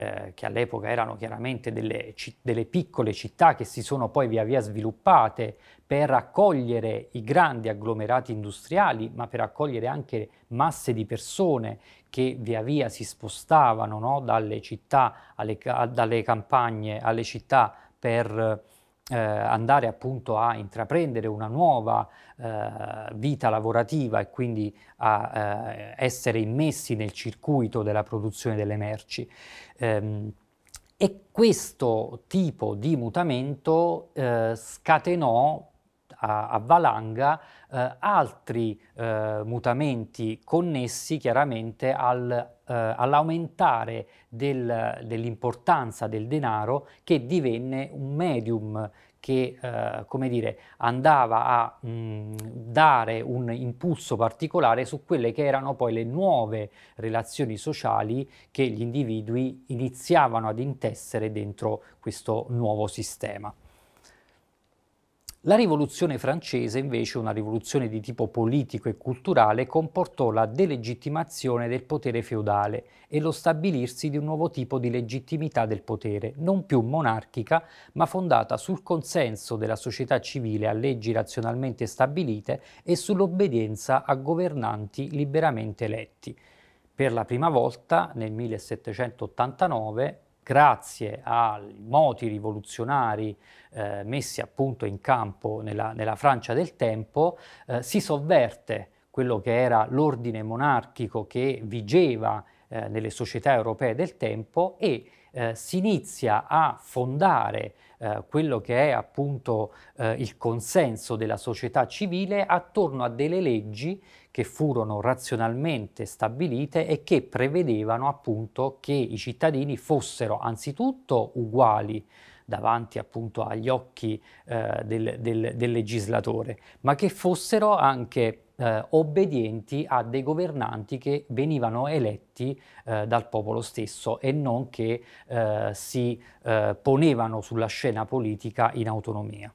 che all'epoca erano chiaramente delle piccole città che si sono poi via via sviluppate per accogliere i grandi agglomerati industriali, ma per accogliere anche masse di persone che via via si spostavano, no, dalle città dalle campagne alle città per andare appunto a intraprendere una nuova vita lavorativa e quindi a essere immessi nel circuito della produzione delle merci. E questo tipo di mutamento scatenò a valanga altri mutamenti connessi chiaramente all'aumentare dell'importanza del denaro, che divenne un medium che come dire, andava a dare un impulso particolare su quelle che erano poi le nuove relazioni sociali che gli individui iniziavano ad intessere dentro questo nuovo sistema. La rivoluzione francese, invece, una rivoluzione di tipo politico e culturale, comportò la delegittimazione del potere feudale e lo stabilirsi di un nuovo tipo di legittimità del potere, non più monarchica, ma fondata sul consenso della società civile a leggi razionalmente stabilite e sull'obbedienza a governanti liberamente eletti. Per la prima volta, nel 1789, grazie ai moti rivoluzionari messi appunto in campo nella Francia del tempo, si sovverte quello che era l'ordine monarchico che vigeva nelle società europee del tempo e si inizia a fondare quello che è appunto il consenso della società civile attorno a delle leggi che furono razionalmente stabilite e che prevedevano appunto che i cittadini fossero anzitutto uguali davanti appunto agli occhi del legislatore, ma che fossero anche obbedienti a dei governanti che venivano eletti dal popolo stesso e non che si ponevano sulla scena politica in autonomia.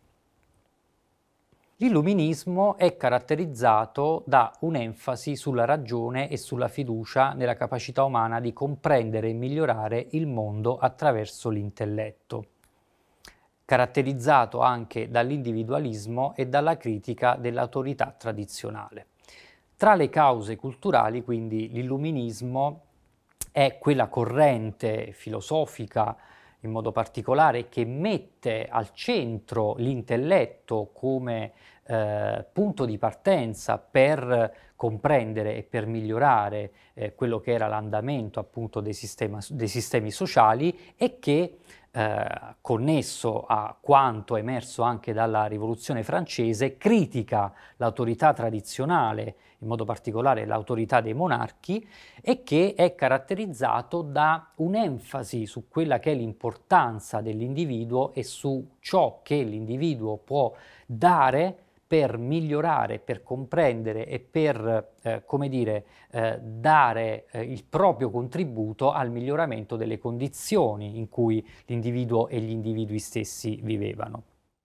L'illuminismo è caratterizzato da un'enfasi sulla ragione e sulla fiducia nella capacità umana di comprendere e migliorare il mondo attraverso l'intelletto, caratterizzato anche dall'individualismo e dalla critica dell'autorità tradizionale. Tra le cause culturali, quindi, l'illuminismo è quella corrente filosofica in modo particolare che mette al centro l'intelletto come punto di partenza per comprendere e per migliorare quello che era l'andamento appunto dei sistemi sociali e che connesso a quanto emerso anche dalla Rivoluzione francese, critica l'autorità tradizionale, in modo particolare l'autorità dei monarchi, e che è caratterizzato da un'enfasi su quella che è l'importanza dell'individuo e su ciò che l'individuo può dare per migliorare, per comprendere e per, come dire, dare il proprio contributo al miglioramento delle condizioni in cui l'individuo e gli individui stessi vivevano.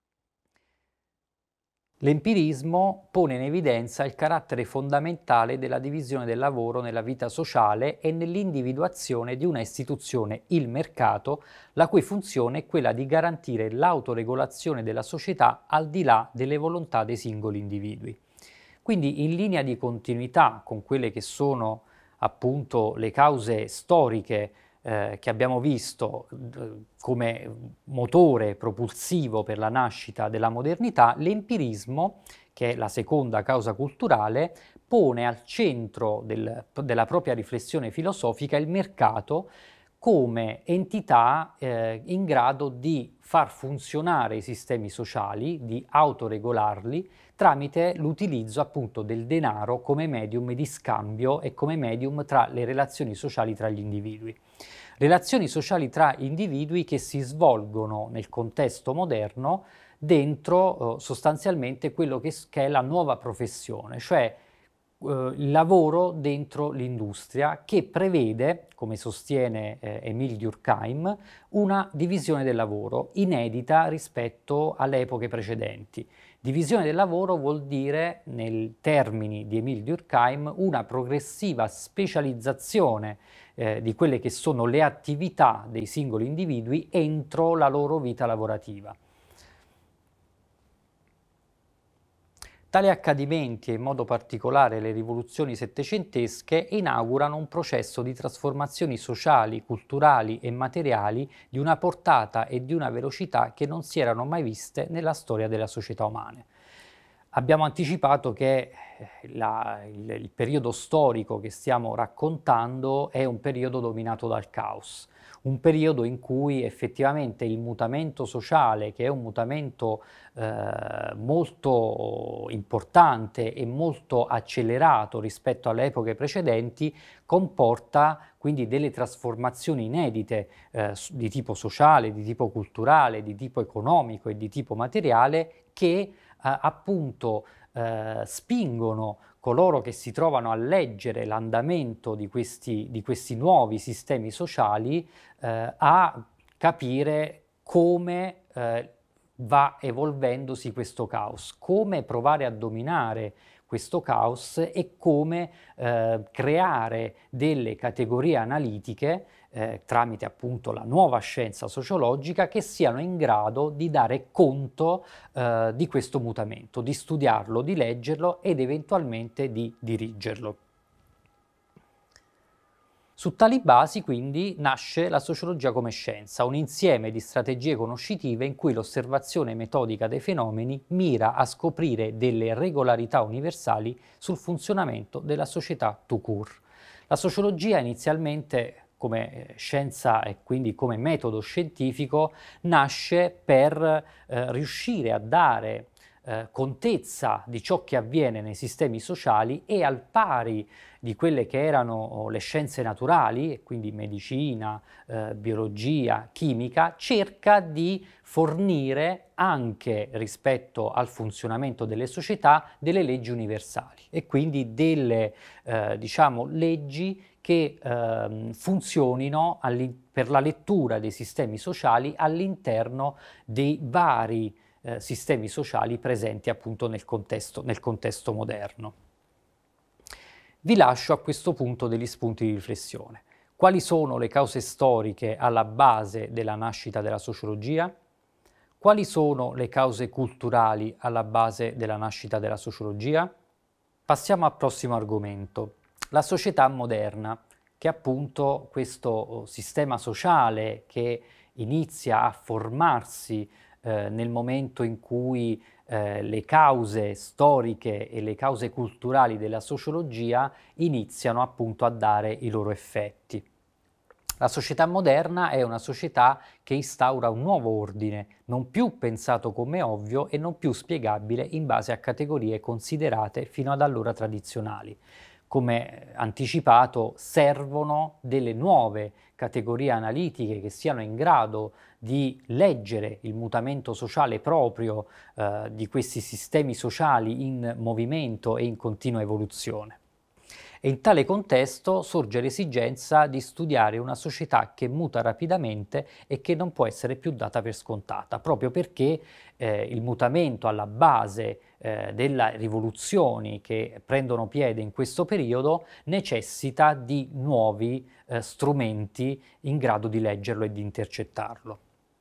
L'empirismo pone in evidenza il carattere fondamentale della divisione del lavoro nella vita sociale e nell'individuazione di una istituzione, il mercato, la cui funzione è quella di garantire l'autoregolazione della società al di là delle volontà dei singoli individui. Quindi, in linea di continuità con quelle che sono appunto le cause storiche che abbiamo visto come motore propulsivo per la nascita della modernità, l'empirismo, che è la seconda causa culturale, pone al centro della propria riflessione filosofica il mercato come entità in grado di far funzionare i sistemi sociali, di autoregolarli tramite l'utilizzo appunto del denaro come medium di scambio e come medium tra le relazioni sociali tra gli individui. Relazioni sociali tra individui che si svolgono nel contesto moderno dentro sostanzialmente quello che è la nuova professione, cioè il lavoro dentro l'industria, che prevede, come sostiene Émile Durkheim, una divisione del lavoro inedita rispetto alle epoche precedenti. Divisione del lavoro vuol dire, nei termini di Émile Durkheim, una progressiva specializzazione di quelle che sono le attività dei singoli individui entro la loro vita lavorativa. Tali accadimenti, e in modo particolare le rivoluzioni settecentesche, inaugurano un processo di trasformazioni sociali, culturali e materiali di una portata e di una velocità che non si erano mai viste nella storia della società umana. Abbiamo anticipato che il periodo storico che stiamo raccontando è un periodo dominato dal caos, un periodo in cui effettivamente il mutamento sociale, che è un mutamento molto importante e molto accelerato rispetto alle epoche precedenti, comporta quindi delle trasformazioni inedite di tipo sociale, di tipo culturale, di tipo economico e di tipo materiale che appunto spingono coloro che si trovano a leggere l'andamento di questi nuovi sistemi sociali a capire come va evolvendosi questo caos, come provare a dominare questo caos e come creare delle categorie analitiche tramite appunto la nuova scienza sociologica che siano in grado di dare conto di questo mutamento, di studiarlo, di leggerlo ed eventualmente di dirigerlo. Su tali basi, quindi, nasce la sociologia come scienza, un insieme di strategie conoscitive in cui l'osservazione metodica dei fenomeni mira a scoprire delle regolarità universali sul funzionamento della società tout court. La sociologia inizialmente, come scienza e quindi come metodo scientifico, nasce per riuscire a dare contezza di ciò che avviene nei sistemi sociali e al pari di quelle che erano le scienze naturali, e quindi medicina, biologia, chimica, cerca di fornire anche rispetto al funzionamento delle società delle leggi universali e quindi delle diciamo leggi che funzionino per la lettura dei sistemi sociali all'interno dei vari sistemi sociali presenti appunto nel contesto moderno. Vi lascio a questo punto degli spunti di riflessione. Quali sono le cause storiche alla base della nascita della sociologia? Quali sono le cause culturali alla base della nascita della sociologia? Passiamo al prossimo argomento, la società moderna, che è appunto questo sistema sociale che inizia a formarsi nel momento in cui le cause storiche e le cause culturali della sociologia iniziano appunto a dare i loro effetti. La società moderna è una società che instaura un nuovo ordine, non più pensato come ovvio e non più spiegabile in base a categorie considerate fino ad allora tradizionali. Come anticipato, servono delle nuove categorie analitiche che siano in grado di leggere il mutamento sociale proprio di questi sistemi sociali in movimento e in continua evoluzione. E in tale contesto sorge l'esigenza di studiare una società che muta rapidamente e che non può essere più data per scontata, proprio perché il mutamento alla base delle rivoluzioni che prendono piede in questo periodo necessita di nuovi strumenti in grado di leggerlo e di intercettarlo.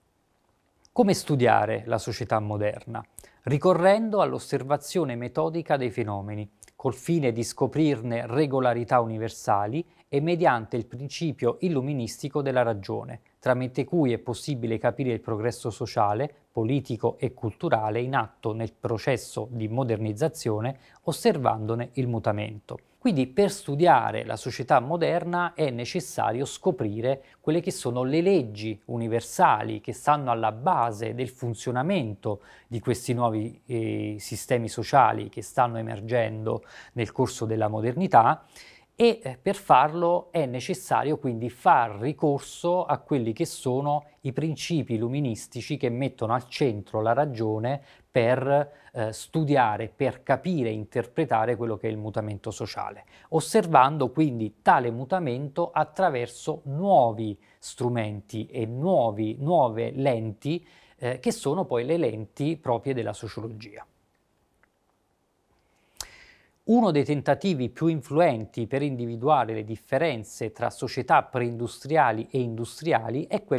Come studiare la società moderna? Ricorrendo all'osservazione metodica dei fenomeni, col fine di scoprirne regolarità universali e mediante il principio illuministico della ragione, tramite cui è possibile capire il progresso sociale, politico e culturale in atto nel processo di modernizzazione, osservandone il mutamento. Quindi per studiare la società moderna è necessario scoprire quelle che sono le leggi universali che stanno alla base del funzionamento di questi nuovi sistemi sociali che stanno emergendo nel corso della modernità e per farlo è necessario quindi far ricorso a quelli che sono i principi illuministici che mettono al centro la ragione per studiare, per capire e interpretare quello che è il mutamento sociale, osservando quindi tale mutamento attraverso nuovi strumenti e nuove lenti che sono poi le lenti proprie della sociologia. Uno dei tentativi più influenti per individuare le differenze tra società preindustriali e industriali è quello